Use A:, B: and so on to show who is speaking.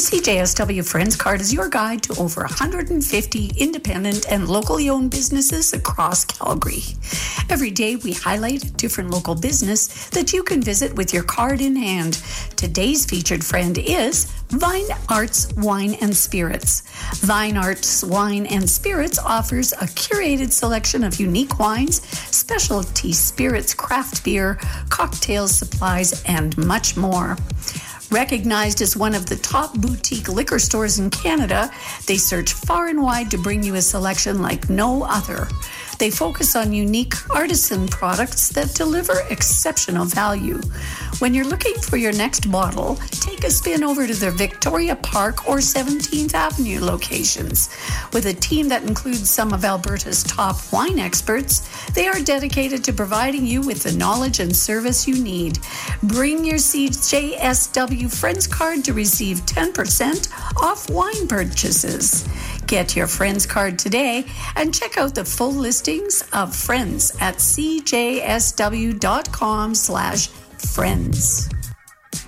A: CJSW Friends Card is your guide to over 150 independent and locally owned businesses across Calgary. Every day we highlight a different local business that you can visit with your card in hand. Today's featured friend is Vine Arts Wine and Spirits. Vine Arts Wine and Spirits offers a curated selection of unique wines, specialty spirits, craft beer, cocktails, supplies, and much more. Recognized as one of the top boutique liquor stores in Canada, they search far and wide to bring you a selection like no other. They focus on unique artisan products that deliver exceptional value. When you're looking for your next bottle, take a spin over to their Victoria Park or 17th Avenue locations. With a team that includes some of Alberta's top wine experts, they are dedicated to providing you with the knowledge and service you need. Bring your CJSW Friends Card to receive 10% off wine purchases. Get your Friends Card today and check out the full listings of Friends at cjsw.com/friends.